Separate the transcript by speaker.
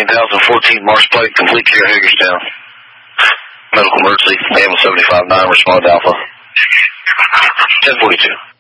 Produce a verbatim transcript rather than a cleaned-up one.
Speaker 1: thirteen thousand fourteen Marsh Plate, complete care, Hagerstown. Medical emergency, A M seventy-five nine, respond Alpha. ten forty-two.